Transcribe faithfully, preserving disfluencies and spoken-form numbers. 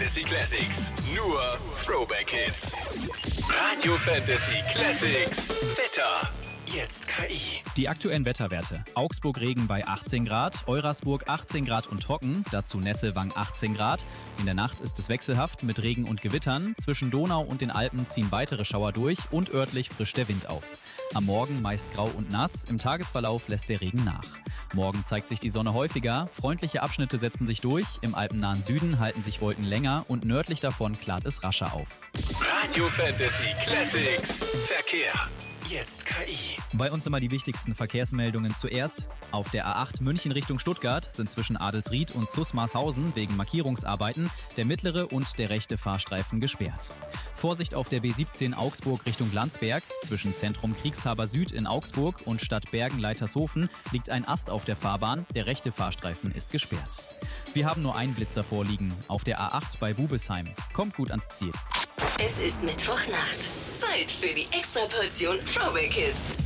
Fantasy Classics. Nur Throwback Hits. Radio Fantasy Classics. Wetter. Jetzt K I. Die aktuellen Wetterwerte. Augsburg Regen bei achtzehn Grad, Eurasburg achtzehn Grad und trocken, dazu Nesselwang achtzehn Grad. In der Nacht ist es wechselhaft mit Regen und Gewittern. Zwischen Donau und den Alpen ziehen weitere Schauer durch und örtlich frischt der Wind auf. Am Morgen meist grau und nass, im Tagesverlauf lässt der Regen nach. Morgen zeigt sich die Sonne häufiger, freundliche Abschnitte setzen sich durch, im alpennahen Süden halten sich Wolken länger und nördlich davon klart es rascher auf. Radio Fantasy Classics. Verkehr. Jetzt K I. Bei uns immer die wichtigsten Verkehrsmeldungen zuerst. Auf der A acht München Richtung Stuttgart sind zwischen Adelsried und Zußmarshausen wegen Markierungsarbeiten der mittlere und der rechte Fahrstreifen gesperrt. Vorsicht auf der B siebzehn Augsburg Richtung Landsberg. Zwischen Zentrum Kriegshaber Süd in Augsburg und Stadt Bergen-Leitershofen liegt ein Ast auf der Fahrbahn. Der rechte Fahrstreifen ist gesperrt. Wir haben nur einen Blitzer vorliegen. Auf der A acht bei Bubesheim. Kommt gut ans Ziel. Es ist Mittwochnacht. Zeit für die Extraportion Throwback Hits.